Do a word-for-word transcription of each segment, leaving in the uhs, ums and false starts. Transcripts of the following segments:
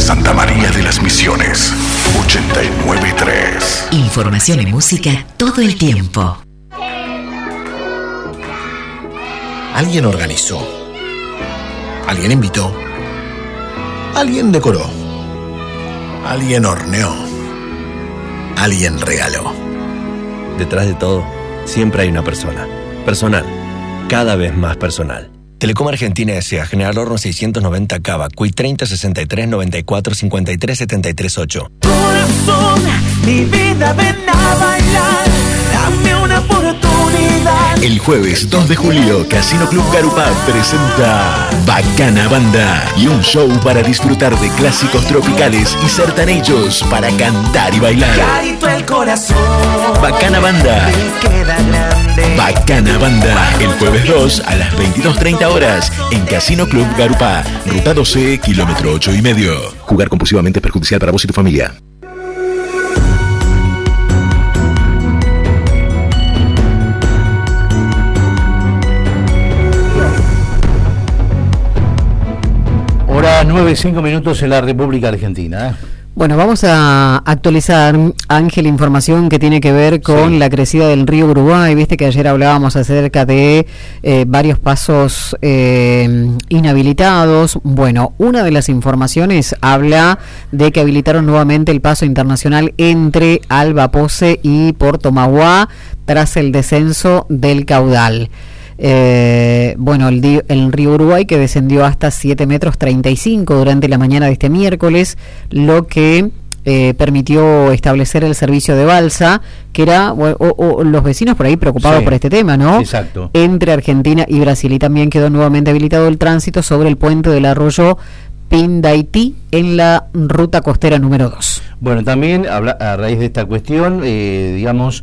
Santa María de las Misiones, ochenta y nueve punto tres. Información y música todo el tiempo. Alguien organizó. Alguien invitó. Alguien decoró. Alguien horneó. Alguien regaló. Detrás de todo, siempre hay una persona. Personal. Cada vez más personal. Telecom Argentina S A General Horno seiscientos noventa Cava, C U I treinta sesenta y tres noventa y cuatro cincuenta y tres setenta y tres ocho. Corazón, mi vida, ven a bailar, dame una oportunidad. El jueves dos de julio, Casino Club Garupá presenta Bacana Banda y un show para disfrutar de clásicos tropicales y sertanejos para cantar y bailar. Carito el corazón, Bacana Banda. me queda grande. Bacana Banda, el jueves dos a las veintidós treinta horas en Casino Club Garupá, Ruta doce, kilómetro ocho y medio. Jugar compulsivamente es perjudicial para vos y tu familia. Hora nueve y cinco minutos en la República Argentina. Bueno, vamos a actualizar, Ángel, información que tiene que ver con sí. la crecida del río Uruguay. Viste que ayer hablábamos acerca de eh, varios pasos eh, inhabilitados. Bueno, una de las informaciones habla de que habilitaron nuevamente el paso internacional entre Alba Pose y Puerto Mauá tras el descenso del caudal. Eh, bueno, el, di- el río Uruguay, que descendió hasta siete metros treinta y cinco durante la mañana de este miércoles, lo que eh, permitió establecer el servicio de balsa, que era, o, o, o los vecinos por ahí preocupados sí, por este tema, ¿no? Exacto. Entre Argentina y Brasil, y también quedó nuevamente habilitado el tránsito sobre el puente del arroyo Pindaití en la ruta costera número dos. Bueno, también habla, a raíz de esta cuestión, eh, digamos,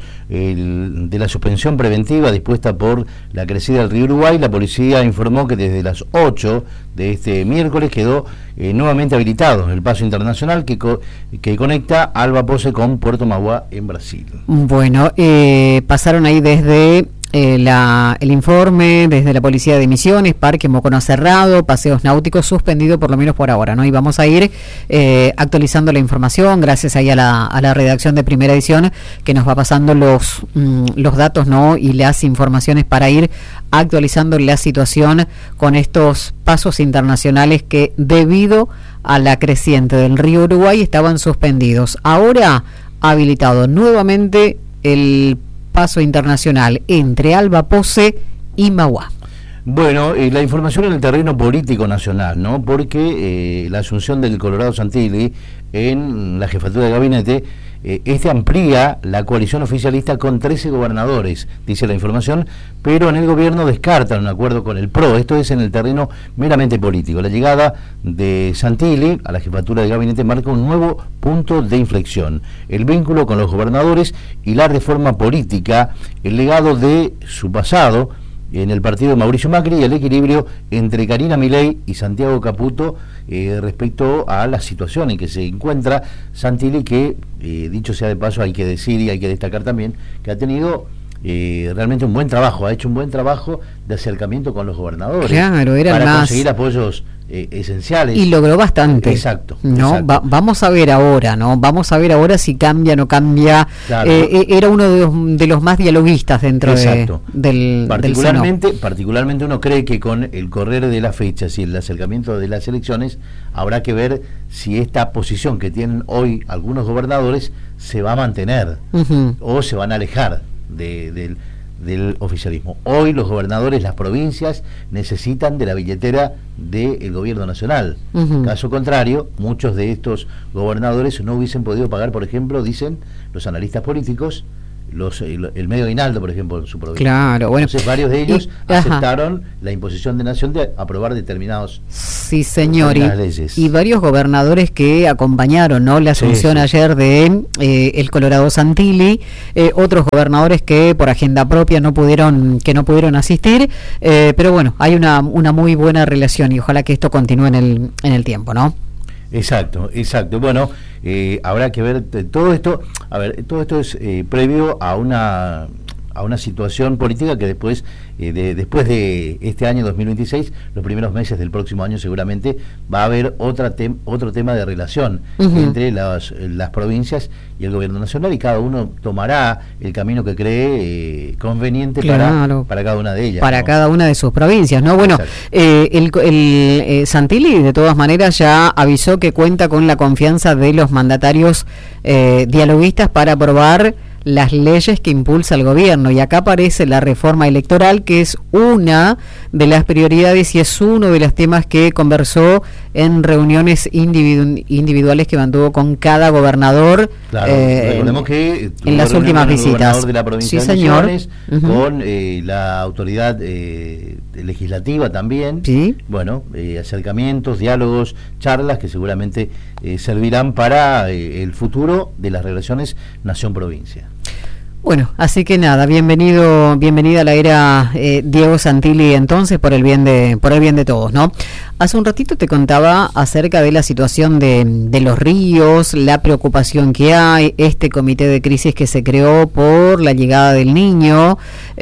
el, de la suspensión preventiva dispuesta por la crecida del río Uruguay, la policía informó que desde las ocho de este miércoles quedó eh, nuevamente habilitado el paso internacional que, co- que conecta Alba Pose con Puerto Mauá en Brasil. Bueno, eh, pasaron ahí desde... Eh, la, el informe desde la Policía de Misiones, Parque Mocono cerrado, paseos náuticos suspendido por lo menos por ahora, ¿no? Y vamos a ir eh, actualizando la información gracias ahí a la, a la redacción de Primera Edición que nos va pasando los, mm, los datos, ¿no? Y las informaciones para ir actualizando la situación con estos pasos internacionales que debido a la creciente del río Uruguay estaban suspendidos. Ahora habilitado nuevamente el paso internacional entre Alba Pose y Mauá. Bueno, eh, la información en el terreno político nacional, ¿no? Porque eh, la asunción del Colorado Santilli en la jefatura de gabinete, eh, este amplía la coalición oficialista con trece gobernadores, dice la información, pero en el gobierno descartan un acuerdo con el P R O. Esto es en el terreno meramente político. La llegada de Santilli a la jefatura de gabinete marca un nuevo punto de inflexión. El vínculo con los gobernadores y la reforma política, el legado de su pasado en el partido de Mauricio Macri y el equilibrio entre Karina Milei y Santiago Caputo eh, respecto a la situación en que se encuentra Santilli, que eh, dicho sea de paso hay que decir y hay que destacar también que ha tenido eh, realmente un buen trabajo, ha hecho un buen trabajo de acercamiento con los gobernadores, claro, era para más... conseguir apoyos eh, esenciales. Y logró bastante. Exacto. ¿No? exacto. Va, vamos a ver ahora, ¿no? Vamos a ver ahora si cambia o no cambia. Claro. Eh, era uno de los, de los más dialoguistas dentro de, del particularmente, del particularmente uno cree que con el correr de las fechas y el acercamiento de las elecciones habrá que ver si esta posición que tienen hoy algunos gobernadores se va a mantener uh-huh. o se van a alejar de, del, del oficialismo. Hoy los gobernadores, las provincias necesitan de la billetera del gobierno nacional. Uh-huh. Caso contrario, muchos de estos gobernadores no hubiesen podido pagar, por ejemplo, dicen los analistas políticos, los el, el medio aguinaldo, por ejemplo, en su provincia. Claro, bueno. Entonces varios de ellos y, aceptaron la imposición de nación de aprobar determinados sí, señor, y, leyes. Y varios gobernadores que acompañaron, ¿no? La asunción sí, sí. ayer de eh, el Colorado Santilli, eh, otros gobernadores que por agenda propia no pudieron, que no pudieron asistir, eh, pero bueno, hay una, una muy buena relación y ojalá que esto continúe en el, en el tiempo, ¿no? Exacto, exacto. Bueno, eh, habrá que ver todo esto. A ver, todo esto es eh, previo a una a una situación política que después eh, de, después de este año dos mil veintiséis, los primeros meses del próximo año seguramente va a haber otra tem, otro tema de relación uh-huh. entre las, las provincias y el gobierno nacional, y cada uno tomará el camino que cree eh, conveniente claro. para, para cada una de ellas. Para ¿no? cada una de sus provincias, ¿no? Bueno, eh, el, el eh, Santilli de todas maneras ya avisó que cuenta con la confianza de los mandatarios eh, dialoguistas para aprobar las leyes que impulsa el gobierno, y acá aparece la reforma electoral, que es una de las prioridades y es uno de los temas que conversó en reuniones individu- individuales que mantuvo con cada gobernador. Claro, eh, recordemos que en las últimas visitas. De la provincia sí, de señor. Misiones, uh-huh. con eh, la autoridad eh, legislativa también. Sí. Bueno, eh, acercamientos, diálogos, charlas que seguramente eh, servirán para eh, el futuro de las relaciones nación-provincia. Bueno, así que nada, bienvenido, bienvenida a la era eh, Diego Santilli, entonces, por el bien de, por el bien de todos, ¿no? Hace un ratito te contaba acerca de la situación de, de los ríos, la preocupación que hay, este comité de crisis que se creó por la llegada del niño,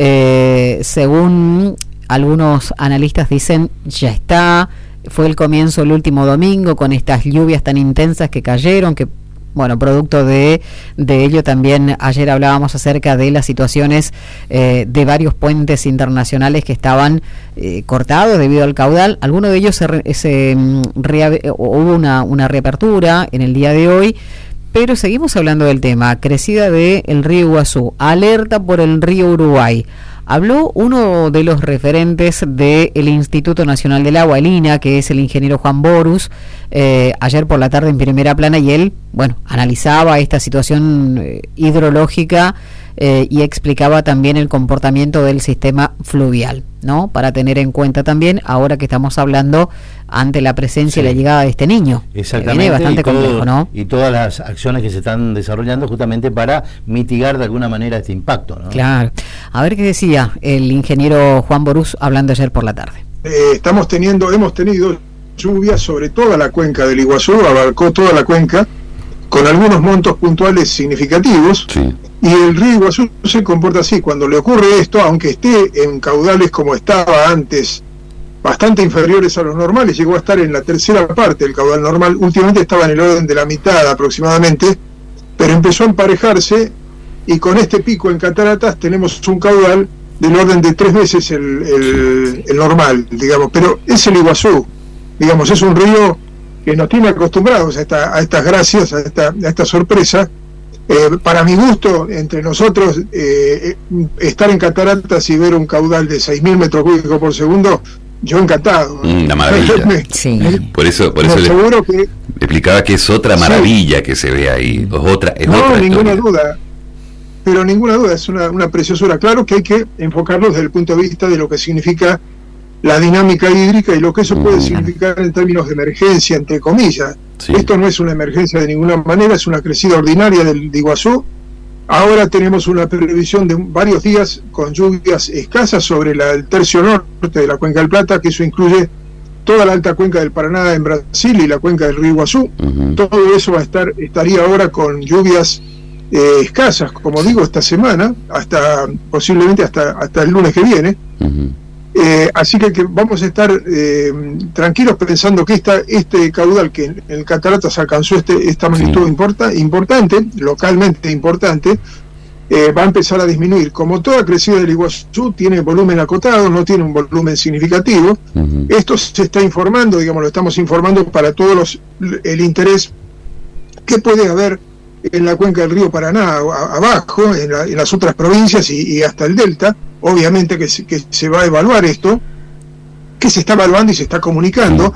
eh, según algunos analistas dicen, ya está, fue el comienzo el último domingo con estas lluvias tan intensas que cayeron, que bueno, producto de, de ello también ayer hablábamos acerca de las situaciones eh, de varios puentes internacionales que estaban eh, cortados debido al caudal. Algunos de ellos se, re, se re, hubo una, una reapertura en el día de hoy, pero seguimos hablando del tema. Crecida del río Iguazú, alerta por el río Uruguay. Habló uno de los referentes del Instituto Nacional del Agua, el I N A, que es el ingeniero Juan Borus, eh, ayer por la tarde en Primera Plana, y él, bueno, analizaba esta situación eh, hidrológica eh, y explicaba también el comportamiento del sistema fluvial, ¿no? Para tener en cuenta también, ahora que estamos hablando ante la presencia sí. y la llegada de este niño. Exactamente. Viene bastante y todo, complejo, ¿no? Y todas las acciones que se están desarrollando justamente para mitigar de alguna manera este impacto, ¿no? Claro. A ver qué decía el ingeniero Juan Borús hablando ayer por la tarde. Eh, estamos teniendo, hemos tenido lluvias sobre toda la cuenca del Iguazú, abarcó toda la cuenca, con algunos montos puntuales significativos, sí. y el río Iguazú se comporta así. Cuando le ocurre esto, aunque esté en caudales como estaba antes, bastante inferiores a los normales, llegó a estar en la tercera parte del caudal normal, últimamente estaba en el orden de la mitad aproximadamente, pero empezó a emparejarse, y con este pico en cataratas tenemos un caudal del orden de tres veces el, el, el normal, digamos, pero es el Iguazú, digamos, es un río que nos tiene acostumbrados a, esta, a estas gracias, a esta, a esta sorpresa. Eh, para mi gusto, entre nosotros, eh, estar en cataratas y ver un caudal de seis mil metros cúbicos por segundo, yo encantado. Una maravilla. Me, sí. Por eso, por eso le, seguro que, explicaba que es otra maravilla sí. que se ve ahí. Es otra, es no, otra ninguna historia. duda. Pero ninguna duda, es una, una preciosura. Claro que hay que enfocarlo desde el punto de vista de lo que significa la dinámica hídrica y lo que eso puede significar en términos de emergencia, entre comillas. Sí. Esto no es una emergencia de ninguna manera, es una crecida ordinaria del de Iguazú. Ahora tenemos una previsión de varios días con lluvias escasas sobre la, el tercio norte de la Cuenca del Plata, que eso incluye toda la alta cuenca del Paraná en Brasil y la cuenca del río Iguazú. Uh-huh. Todo eso va a estar, estaría ahora con lluvias eh, escasas, como digo, esta semana, hasta posiblemente hasta, hasta el lunes que viene. Uh-huh. Eh, así que, que vamos a estar eh, tranquilos pensando que esta, este caudal que en el Cataratas alcanzó este, esta magnitud sí. importa, importante, localmente importante, eh, va a empezar a disminuir. Como toda crecida del Iguazú tiene volumen acotado, no tiene un volumen significativo. Uh-huh. Esto se está informando, digamos, lo estamos informando para todos los, el interés que puede haber en la cuenca del río Paraná, a, abajo, en, la, en las otras provincias y, y hasta el delta. Obviamente que se, que se va a evaluar esto, que se está evaluando y se está comunicando,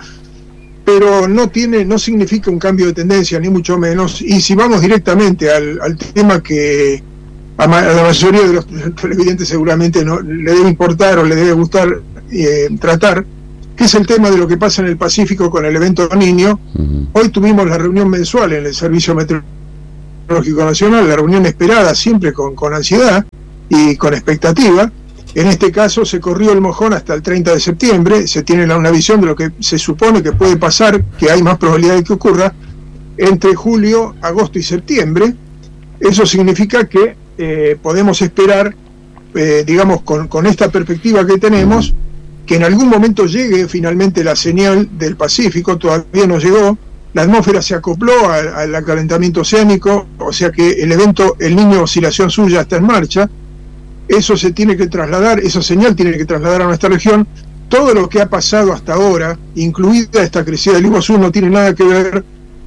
pero no tiene, no significa un cambio de tendencia, ni mucho menos. Y si vamos directamente al, al tema que a, ma, a la mayoría de los televidentes seguramente no le debe importar o le debe gustar eh, tratar, que es el tema de lo que pasa en el Pacífico con el evento Niño. Uh-huh. Hoy tuvimos la reunión mensual en el Servicio Meteorológico Nacional, la reunión esperada siempre con, con ansiedad y con expectativa. En este caso se corrió el mojón hasta el treinta de septiembre, se tiene una visión de lo que se supone que puede pasar, que hay más probabilidad de que ocurra, entre julio, agosto y septiembre. Eso significa que eh, podemos esperar eh, digamos, con, con esta perspectiva que tenemos, que en algún momento llegue finalmente la señal del Pacífico. Todavía no llegó, la atmósfera se acopló al, al acalentamiento oceánico, o sea que el evento El Niño Oscilación Sur ya está en marcha. Eso se tiene que trasladar, esa señal tiene que trasladar a nuestra región. Todo lo que ha pasado hasta ahora, incluida esta crecida del Iguazú, no tiene nada que ver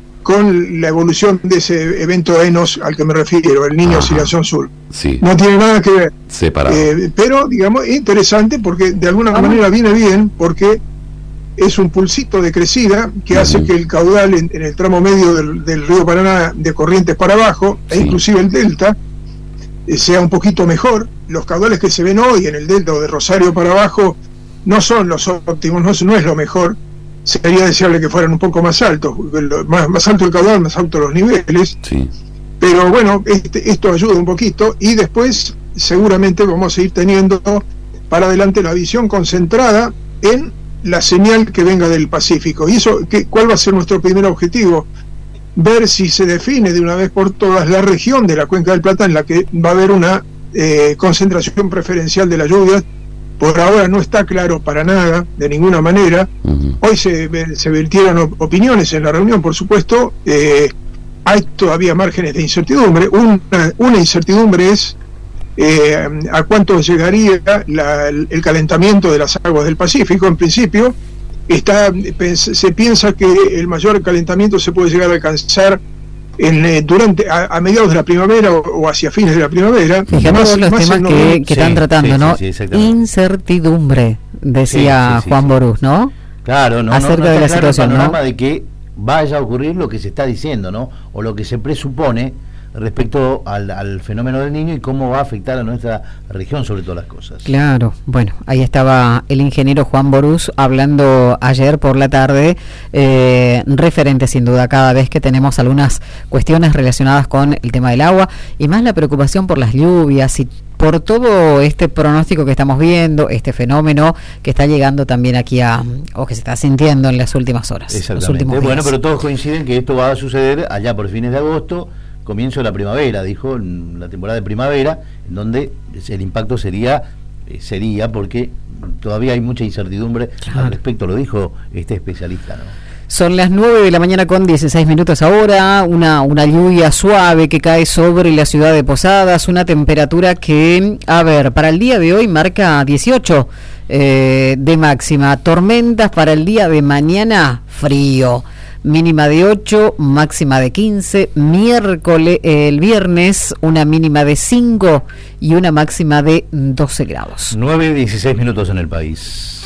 con la evolución de ese evento ENOS al que me refiero, El Niño Oscilación Sur. Sí. No tiene nada que ver. Separado. Eh, pero, digamos, es interesante porque de alguna Vamos. manera viene bien, porque es un pulsito de crecida que hace Ujú. que el caudal en, en el tramo medio del, del río Paraná, de Corrientes para abajo, Sí. e inclusive el delta, eh, sea un poquito mejor. Los caudales que se ven hoy en el delta o de Rosario para abajo no son los óptimos, no es, no es lo mejor. Sería deseable que fueran un poco más altos, lo- más, más alto el caudal, más altos los niveles. Sí. Pero bueno, este, esto ayuda un poquito, y después seguramente vamos a ir teniendo para adelante la visión concentrada en la señal que venga del Pacífico. ¿Y eso qué, cuál va a ser nuestro primer objetivo? Ver si se define de una vez por todas la región de la Cuenca del Plata en la que va a haber una eh, concentración preferencial de las lluvias. Por ahora no está claro para nada, de ninguna manera. Ujú. Hoy se, se vertieron op- opiniones en la reunión, por supuesto. Eh, hay todavía márgenes de incertidumbre. Una, una incertidumbre es eh, a cuánto llegaría la- el, el calentamiento de las aguas del Pacífico. En principio está, pens- se piensa que el mayor calentamiento se puede llegar a alcanzar en, eh, durante a, a mediados de la primavera o, o hacia fines de la primavera. Fíjate Más- todos los más temas en que, noviembre. que están Sí, tratando, sí, ¿no? sí, sí, exactamente. Incertidumbre, decía Sí, sí, sí, Juan sí. Borús, ¿no? Claro, no, Acerca no, no de la está claro situación, el ¿no? panorama de que vaya a ocurrir lo que se está diciendo, ¿no? O lo que se presupone respecto al, al fenómeno del Niño y cómo va a afectar a nuestra región sobre todas las cosas. Claro, bueno, ahí estaba el ingeniero Juan Borús hablando ayer por la tarde, eh, referente sin duda cada vez que tenemos algunas cuestiones relacionadas con el tema del agua y más la preocupación por las lluvias y por todo este pronóstico que estamos viendo, este fenómeno que está llegando también aquí a, o que se está sintiendo en las últimas horas, los Exactamente. últimos días. Bueno, pero todos coinciden que esto va a suceder allá por fines de agosto, comienzo de la primavera, dijo, en la temporada de primavera, en donde el impacto sería eh, sería porque todavía hay mucha incertidumbre Claro. al respecto, lo dijo este especialista, ¿no? Son las nueve de la mañana con dieciséis minutos ahora, una, una lluvia suave que cae sobre la ciudad de Posadas, una temperatura que, a ver, para el día de hoy marca dieciocho eh, de máxima, tormentas para el día de mañana, frío, mínima de ocho, máxima de quince, miércoles, eh, el viernes una mínima de cinco y una máxima de doce grados. nueve dieciséis minutos en el país.